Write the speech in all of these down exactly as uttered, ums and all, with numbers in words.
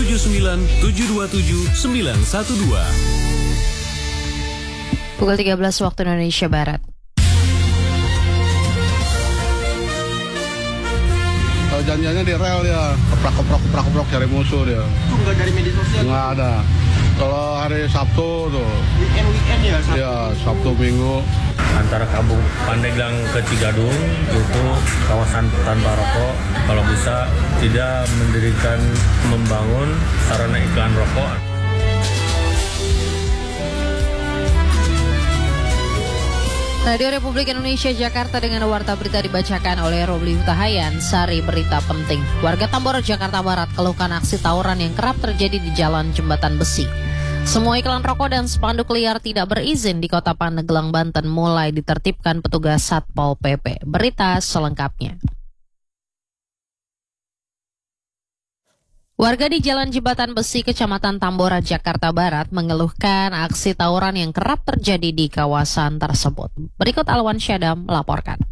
tujuh sembilan tujuh dua tujuh sembilan satu dua. Pukul tiga belas waktu Indonesia Barat. Kalau janjiannya di rel ya, keprak-keprak keprak-keprak cari musuh dia. Itu nggak dari media sosial? Nggak ada. Kalau hari Sabtu tuh. Weekend-weekend ya? Sabtu. Ya, Sabtu Minggu. Antara Kampung Pandeglang ke Cigadung itu kawasan tanpa rokok. Kalau bisa tidak mendirikan membangun sarana iklan rokok. Radio Republik Indonesia Jakarta dengan warta berita dibacakan oleh Robli Hutahayan. Sari berita penting. Warga Tambora, Jakarta Barat keluhkan aksi tawuran yang kerap terjadi di Jalan Jembatan Besi. Semua iklan rokok dan spanduk liar tidak berizin di Kota Pandeglang, Banten mulai ditertibkan petugas Satpol P P. Berita selengkapnya. Warga di Jalan Jembatan Besi, Kecamatan Tambora, Jakarta Barat mengeluhkan aksi tawuran yang kerap terjadi di kawasan tersebut. Berikut Alwan Syadam melaporkan.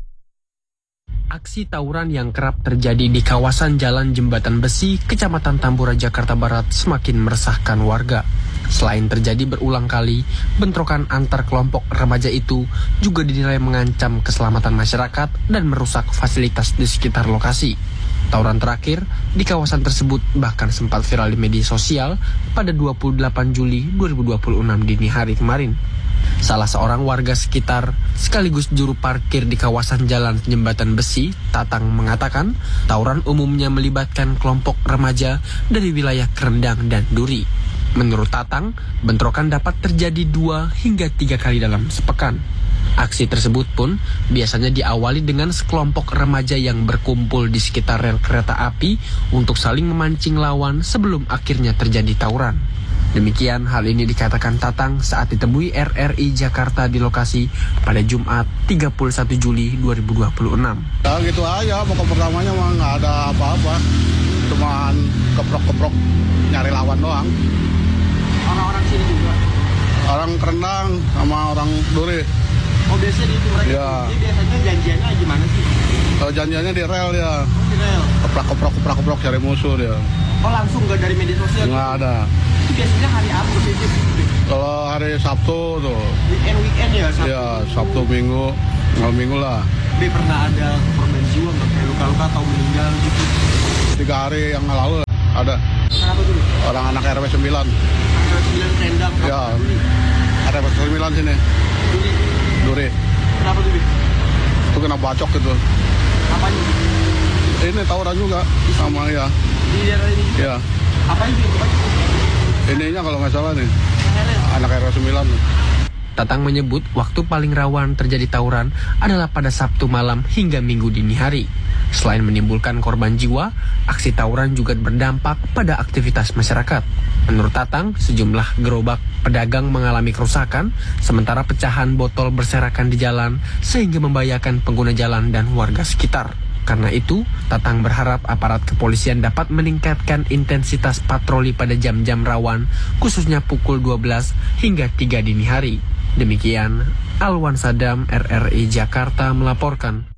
Aksi tawuran yang kerap terjadi di kawasan Jalan Jembatan Besi, Kecamatan Tambora, Jakarta Barat semakin meresahkan warga. Selain terjadi berulang kali, bentrokan antar kelompok remaja itu juga dinilai mengancam keselamatan masyarakat dan merusak fasilitas di sekitar lokasi. Tawuran terakhir di kawasan tersebut bahkan sempat viral di media sosial pada dua puluh delapan Juli dua ribu dua puluh enam dini hari kemarin. Salah seorang warga sekitar sekaligus juru parkir di kawasan Jalan Jembatan Besi, Tatang, mengatakan tawuran umumnya melibatkan kelompok remaja dari wilayah Kerendang dan Duri. Menurut Tatang, bentrokan dapat terjadi dua hingga tiga kali dalam sepekan. Aksi tersebut pun biasanya diawali dengan sekelompok remaja yang berkumpul di sekitar rel kereta api untuk saling memancing lawan sebelum akhirnya terjadi tawuran. Demikian hal ini dikatakan Tatang saat ditemui R R I Jakarta di lokasi pada Jumat tiga puluh satu Juli dua ribu dua puluh enam. Ya gitu aja, pokok pertamanya mah nggak ada apa-apa. Cuman keprok-keprok nyari lawan doang. Orang-orang sini juga? Orang Kerendang sama orang Duri. Oh, biasanya di itu mereka? Ya. Jadi biasanya janjiannya gimana sih? Kalau janjiannya di rel ya. Oh, di rel? Keprak-keprok keprak-keprok cari musuh dia. Oh, langsung nggak dari media sosial? Nggak ada. Itu biasanya hari apa sih? Kalau hari Sabtu tuh. Weekend-weekend ya? Sabtu? Ya, Sabtu Minggu. Malam Minggu lah. Tapi pernah ada korban jiwa nggak? Kayak luka-luka atau meninggal gitu? Tiga hari yang lalu ada. Kenapa dulu? Orang anak R W sembilan. R W sembilan Rendang? Ya, R W sembilan sini. Duri? Duri. Kenapa Duri? Itu kena bacok gitu. Apanya? Ini tawuran juga sama ya. Di daerah ini? Ya. Apanya sih? Ininya kalau nggak salah nih. Anak R W sembilan. Tatang menyebut waktu paling rawan terjadi tawuran adalah pada Sabtu malam hingga Minggu dini hari. Selain menimbulkan korban jiwa, aksi tawuran juga berdampak pada aktivitas masyarakat. Menurut Tatang, sejumlah gerobak pedagang mengalami kerusakan, sementara pecahan botol berserakan di jalan sehingga membahayakan pengguna jalan dan warga sekitar. Karena itu, Tatang berharap aparat kepolisian dapat meningkatkan intensitas patroli pada jam-jam rawan, khususnya pukul dua belas hingga tiga dini hari. Demikian, Alwan Sadam, R R I Jakarta melaporkan.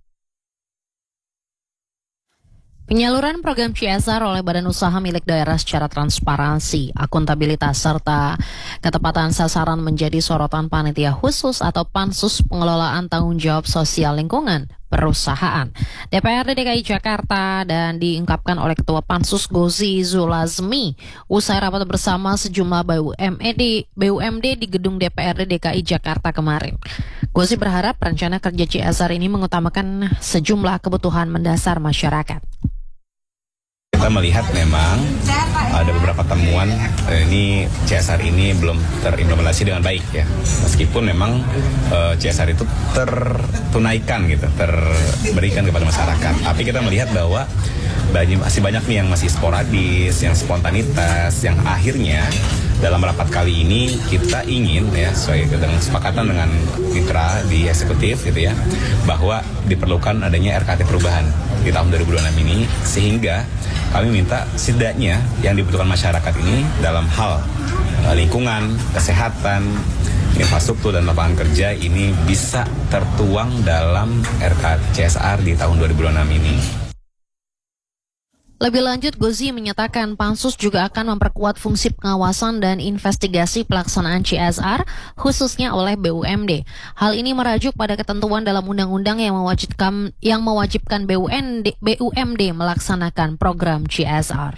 Penyaluran program C S R oleh badan usaha milik daerah secara transparansi, akuntabilitas, serta ketepatan sasaran menjadi sorotan panitia khusus atau Pansus Pengelolaan Tanggung Jawab Sosial Lingkungan Perusahaan D P R D D K I Jakarta dan diungkapkan oleh Ketua Pansus Gozi Zulazmi usai rapat bersama sejumlah B U M D B U M D di gedung D P R D D K I Jakarta kemarin. Gozi berharap rencana kerja C S R ini mengutamakan sejumlah kebutuhan mendasar masyarakat. Kita melihat memang ada beberapa temuan ini C S R ini belum terimplementasi dengan baik ya. Meskipun memang uh, C S R itu tertunaikan gitu, terberikan kepada masyarakat. Tapi kita melihat bahwa masih banyak nih yang masih sporadis, yang spontanitas, yang akhirnya dalam rapat kali ini kita ingin ya sesuai dengan kesepakatan dengan mitra di eksekutif gitu ya, bahwa diperlukan adanya R K T perubahan di tahun dua ribu dua puluh enam ini, sehingga kami minta setidaknya yang dibutuhkan masyarakat ini dalam hal uh, lingkungan, kesehatan, infrastruktur dan lapangan kerja ini bisa tertuang dalam R K C S R di tahun dua ribu dua puluh enam ini. Lebih lanjut, Gozi menyatakan Pansus juga akan memperkuat fungsi pengawasan dan investigasi pelaksanaan C S R, khususnya oleh B U M D. Hal ini merujuk pada ketentuan dalam undang-undang yang mewajibkan yang mewajibkan B U M D, B U M D melaksanakan program C S R.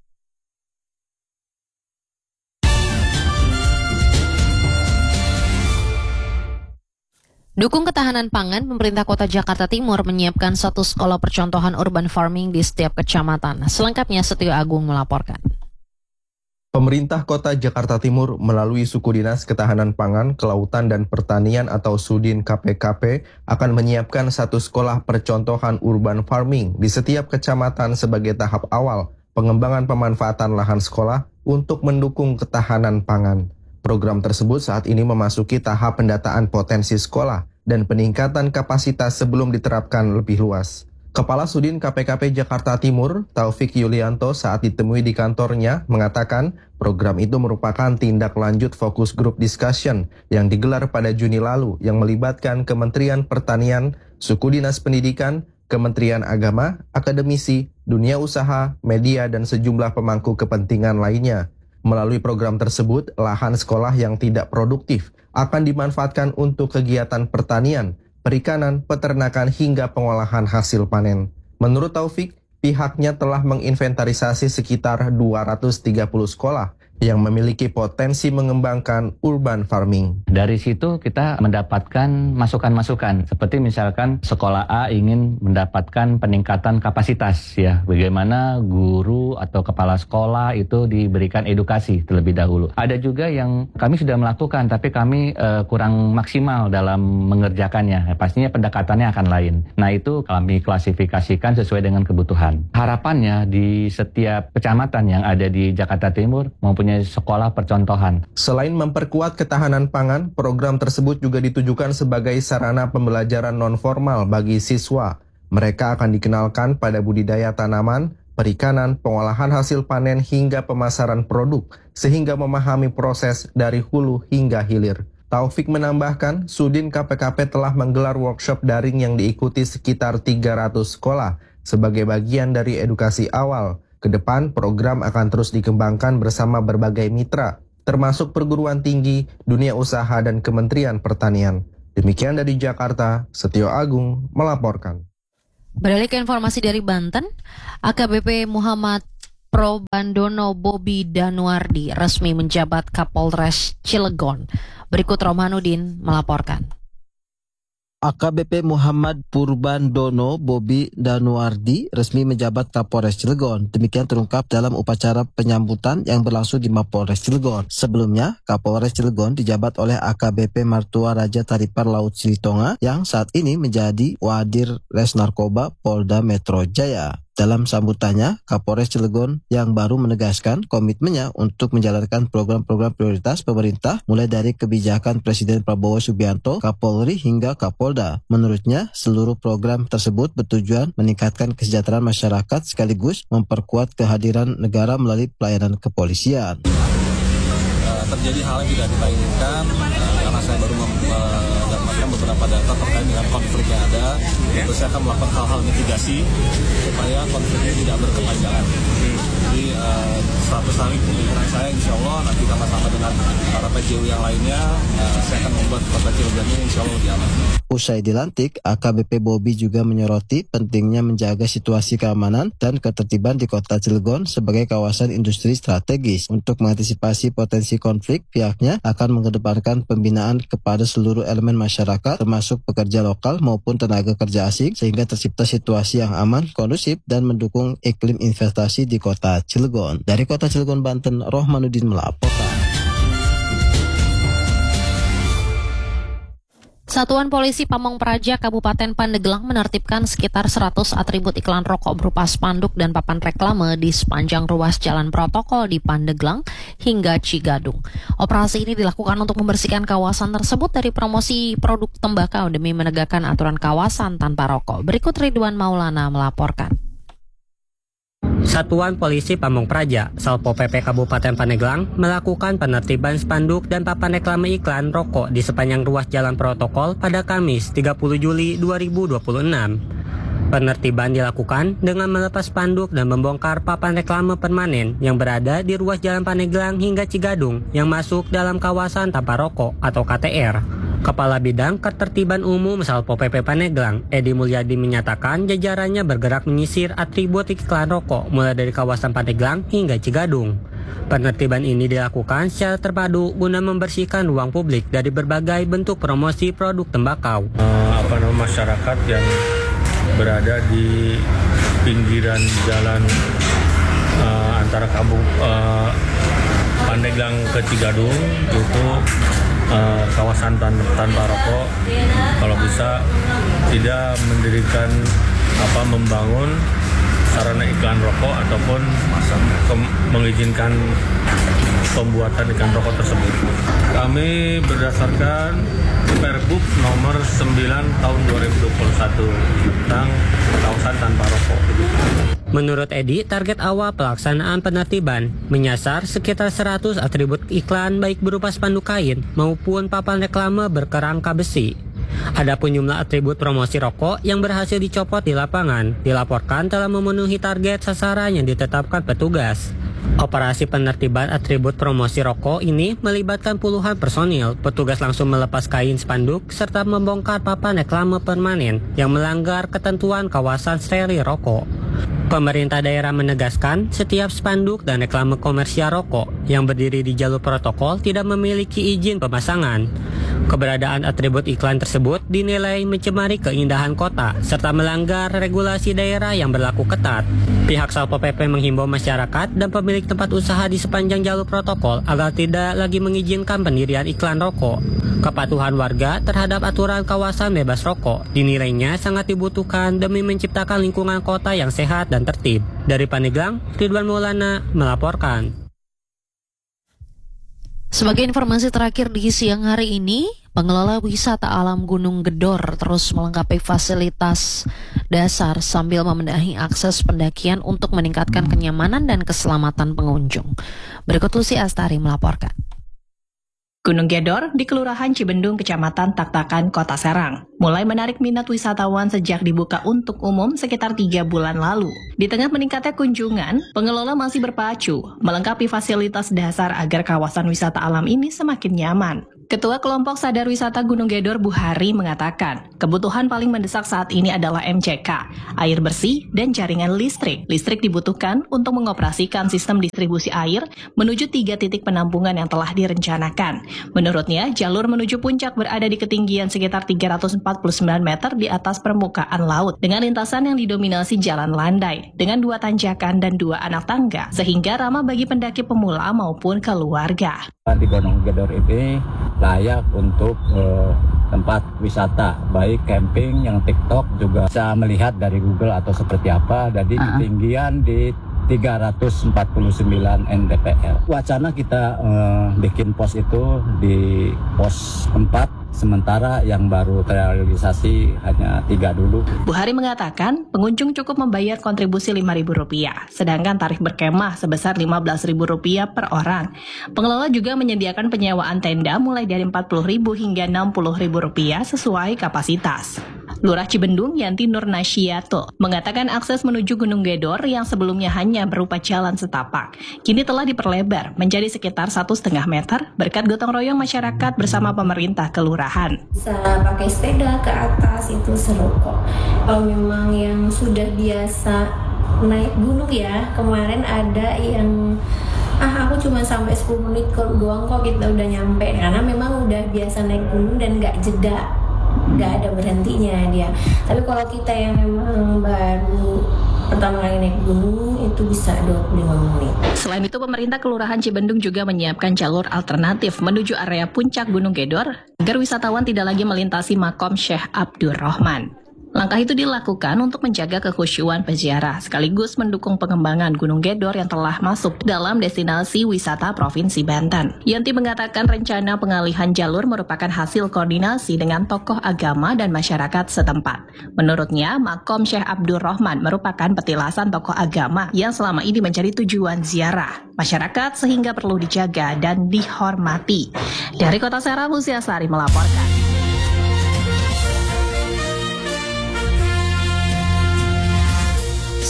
Dukung ketahanan pangan, pemerintah Kota Jakarta Timur menyiapkan satu sekolah percontohan urban farming di setiap kecamatan. Selengkapnya Setio Agung melaporkan. Pemerintah Kota Jakarta Timur melalui Suku Dinas Ketahanan Pangan, Kelautan dan Pertanian atau Sudin K P K P akan menyiapkan satu sekolah percontohan urban farming di setiap kecamatan sebagai tahap awal pengembangan pemanfaatan lahan sekolah untuk mendukung ketahanan pangan. Program tersebut saat ini memasuki tahap pendataan potensi sekolah dan peningkatan kapasitas sebelum diterapkan lebih luas. Kepala Sudin K P K P Jakarta Timur, Taufik Yulianto, saat ditemui di kantornya mengatakan program itu merupakan tindak lanjut fokus group discussion yang digelar pada Juni lalu yang melibatkan Kementerian Pertanian, Suku Dinas Pendidikan, Kementerian Agama, akademisi, dunia usaha, media, dan sejumlah pemangku kepentingan lainnya. Melalui program tersebut, lahan sekolah yang tidak produktif akan dimanfaatkan untuk kegiatan pertanian, perikanan, peternakan, hingga pengolahan hasil panen. Menurut Taufik, pihaknya telah menginventarisasi sekitar dua ratus tiga puluh sekolah yang memiliki potensi mengembangkan urban farming. Dari situ kita mendapatkan masukan-masukan, seperti misalkan sekolah A ingin mendapatkan peningkatan kapasitas, ya, bagaimana guru atau kepala sekolah itu diberikan edukasi terlebih dahulu. Ada juga yang kami sudah melakukan, tapi kami uh, kurang maksimal dalam mengerjakannya. Ya, pastinya pendekatannya akan lain. Nah, itu kami klasifikasikan sesuai dengan kebutuhan. Harapannya di setiap kecamatan yang ada di Jakarta Timur maupun sekolah percontohan. Selain memperkuat ketahanan pangan, program tersebut juga ditujukan sebagai sarana pembelajaran non-formal bagi siswa. Mereka akan dikenalkan pada budidaya tanaman, perikanan, pengolahan hasil panen hingga pemasaran produk, sehingga memahami proses dari hulu hingga hilir. Taufik menambahkan, Sudin K P K P telah menggelar workshop daring yang diikuti sekitar tiga ratus sekolah sebagai bagian dari edukasi awal. Kedepan, program akan terus dikembangkan bersama berbagai mitra, termasuk perguruan tinggi, dunia usaha, dan Kementerian Pertanian. Demikian dari Jakarta, Setio Agung melaporkan. Beralih ke informasi dari Banten, A K B P Muhammad Probandono Bobi Danuardi resmi menjabat Kapolres Cilegon. Berikut Romanudin melaporkan. A K B P Muhammad Purbandono Bobi Danuardi resmi menjabat Kapolres Cilegon. Demikian terungkap dalam upacara penyambutan yang berlangsung di Mapolres Cilegon. Sebelumnya, Kapolres Cilegon dijabat oleh A K B P Martua Raja Taripar Laut Silitonga yang saat ini menjadi Wadir Res Narkoba Polda Metro Jaya. Dalam sambutannya, Kapolres Cilegon yang baru menegaskan komitmennya untuk menjalankan program-program prioritas pemerintah mulai dari kebijakan Presiden Prabowo Subianto, Kapolri hingga Kapolda. Menurutnya, seluruh program tersebut bertujuan meningkatkan kesejahteraan masyarakat sekaligus memperkuat kehadiran negara melalui pelayanan kepolisian. Uh, terjadi hal yang tidak kita inginkan uh, karena saya baru mendapatkan beberapa data terkait dengan konflik yang ada. Terus saya akan melakukan hal-hal mitigasi supaya konflik ini tidak berkepanjangan. Jadi uh, seratus hari pemimpinan saya insya Allah nanti sama-sama dengan para P J U yang lainnya uh, saya akan membuat kota Cilegon ini insya Allah lebih aman. Usai dilantik, A K B P Bobi juga menyoroti pentingnya menjaga situasi keamanan dan ketertiban di kota Cilegon sebagai kawasan industri strategis. Untuk mengantisipasi potensi konflik, pihaknya akan mengedepankan pembinaan kepada seluruh elemen masyarakat termasuk pekerja lokal maupun tenaga kerja asing sehingga tercipta situasi yang aman, kondusif, dan mendukung iklim investasi di kota Cilegon. Dari kota Cilegon, Banten, Rohmanuddin melaporkan. Satuan Polisi Pamong Praja Kabupaten Pandeglang menertibkan sekitar seratus atribut iklan rokok berupa spanduk dan papan reklame di sepanjang ruas jalan protokol di Pandeglang hingga Cigadung. Operasi ini dilakukan untuk membersihkan kawasan tersebut dari promosi produk tembakau demi menegakkan aturan kawasan tanpa rokok. Berikut Ridwan Maulana melaporkan. Satuan Polisi Pamong Praja, Salpo P P Kabupaten Pandeglang melakukan penertiban spanduk dan papan reklame iklan rokok di sepanjang ruas jalan protokol pada Kamis tiga puluh Juli dua ribu dua puluh enam. Penertiban dilakukan dengan melepas spanduk dan membongkar papan reklame permanen yang berada di ruas Jalan Pandeglang hingga Cigadung yang masuk dalam kawasan tanpa rokok atau K T R. Kepala Bidang Ketertiban Umum Satpol P P Pandeglang, Edi Mulyadi menyatakan jajarannya bergerak menyisir atribut iklan rokok mulai dari kawasan Pandeglang hingga Cigadung. Penertiban ini dilakukan secara terpadu guna membersihkan ruang publik dari berbagai bentuk promosi produk tembakau. Uh, apa namanya masyarakat yang berada di pinggiran jalan uh, antara Kabung uh, Pandeglang ke Cigadung itu Uh, kawasan tan tanpa rokok, kalau bisa tidak mendirikan apa membangun sarana iklan rokok ataupun mengizinkan pembuatan iklan rokok tersebut. Kami berdasarkan Pergub nomor sembilan tahun dua ribu dua puluh satu tentang kawasan tanpa rokok. Menurut Edi, target awal pelaksanaan penertiban menyasar sekitar seratus atribut iklan baik berupa spanduk kain maupun papan reklame berkerangka besi. Adapun jumlah atribut promosi rokok yang berhasil dicopot di lapangan dilaporkan telah memenuhi target sasaran yang ditetapkan petugas. Operasi penertiban atribut promosi rokok ini melibatkan puluhan personil. Petugas langsung melepas kain spanduk serta membongkar papan reklame permanen yang melanggar ketentuan kawasan steril rokok. Pemerintah daerah menegaskan setiap spanduk dan reklame komersial rokok yang berdiri di jalur protokol tidak memiliki izin pemasangan. Keberadaan atribut iklan tersebut dinilai mencemari keindahan kota serta melanggar regulasi daerah yang berlaku ketat. Pihak Satpol P P menghimbau masyarakat dan pemilik tempat usaha di sepanjang jalur protokol agar tidak lagi mengizinkan pendirian iklan rokok. Kepatuhan warga terhadap aturan kawasan bebas rokok dinilainya sangat dibutuhkan demi menciptakan lingkungan kota yang sehat dan tertib. Dari Pandeglang, Ridwan Maulana melaporkan. Sebagai informasi terakhir di siang hari ini, pengelola wisata alam Gunung Gedor terus melengkapi fasilitas dasar sambil membenahi akses pendakian untuk meningkatkan kenyamanan dan keselamatan pengunjung. Berikut Lucy Astari melaporkan. Gunung Gedor di Kelurahan Cibendung, Kecamatan Taktakan, Kota Serang, mulai menarik minat wisatawan sejak dibuka untuk umum sekitar tiga bulan lalu. Di tengah meningkatnya kunjungan, pengelola masih berpacu melengkapi fasilitas dasar agar kawasan wisata alam ini semakin nyaman. Ketua Kelompok Sadar Wisata Gunung Gedor, Buhari, mengatakan kebutuhan paling mendesak saat ini adalah M C K, air bersih, dan jaringan listrik. Listrik dibutuhkan untuk mengoperasikan sistem distribusi air menuju tiga titik penampungan yang telah direncanakan. Menurutnya, jalur menuju puncak berada di ketinggian sekitar tiga ratus empat puluh sembilan meter di atas permukaan laut, dengan lintasan yang didominasi jalan landai, dengan dua tanjakan dan dua anak tangga, sehingga ramah bagi pendaki pemula maupun keluarga. Di Gunung Gedor ini layak untuk uh, tempat wisata, baik camping yang TikTok juga bisa melihat dari Google atau seperti apa. Jadi uh-huh. ketinggian di tiga ratus empat puluh sembilan N D P L. Wacana kita uh, bikin pos itu di pos empat, sementara yang baru terrealisasi hanya tiga dulu. Buhari mengatakan pengunjung cukup membayar kontribusi lima ribu rupiah, sedangkan tarif berkemah sebesar lima belas ribu rupiah per orang. Pengelola juga menyediakan penyewaan tenda mulai dari empat puluh ribu hingga enam puluh ribu rupiah sesuai kapasitas. Lurah Cibendung, Yanti Nurnasyiato, mengatakan akses menuju Gunung Gedor yang sebelumnya hanya berupa jalan setapak, kini telah diperlebar menjadi sekitar satu setengah meter berkat gotong royong masyarakat bersama pemerintah kelurahan. Bisa pakai sepeda ke atas, itu seru kok. Kalau memang yang sudah biasa naik gunung ya, kemarin ada yang ah aku cuma sampai sepuluh menit doang kok kita udah nyampe, karena memang udah biasa naik gunung dan nggak jeda, nggak ada berhentinya dia. Tapi kalau kita yang memang baru pertama kali naik gunung itu bisa dua puluh lima menit. Selain itu, pemerintah Kelurahan Cibendung juga menyiapkan jalur alternatif menuju area puncak Gunung Gedor agar wisatawan tidak lagi melintasi makom Syekh Abdur Rahman. Langkah itu dilakukan untuk menjaga kekhusyuan peziarah, sekaligus mendukung pengembangan Gunung Gedor yang telah masuk dalam destinasi wisata Provinsi Banten. Yanti mengatakan rencana pengalihan jalur merupakan hasil koordinasi dengan tokoh agama dan masyarakat setempat. Menurutnya, makom Syekh Abdur Rahman merupakan petilasan tokoh agama yang selama ini menjadi tujuan ziarah masyarakat, sehingga perlu dijaga dan dihormati. Dari Kota Serang, Lucy Astari melaporkan.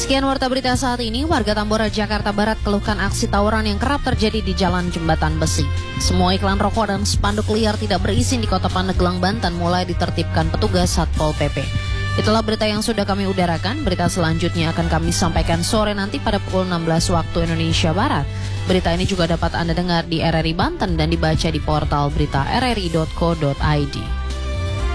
Sekian warta berita saat ini. Warga Tambora, Jakarta Barat keluhkan aksi tawuran yang kerap terjadi di Jalan Jembatan Besi. Semua iklan rokok dan spanduk liar tidak berizin di Kota Pandeglang, Banten mulai ditertibkan petugas Satpol P P. Itulah berita yang sudah kami udarakan. Berita selanjutnya akan kami sampaikan sore nanti pada pukul enam belas waktu Indonesia Barat. Berita ini juga dapat Anda dengar di R R I Banten dan dibaca di portal berita r r i dot co dot i d.